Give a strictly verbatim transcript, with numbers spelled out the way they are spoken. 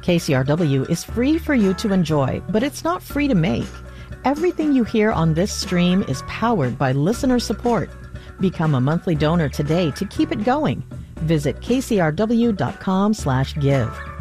K C R W is free for you to enjoy, but it's not free to make. Everything you hear on this stream is powered by listener support. Become a monthly donor today to keep it going. Visit kcrw.com slash give.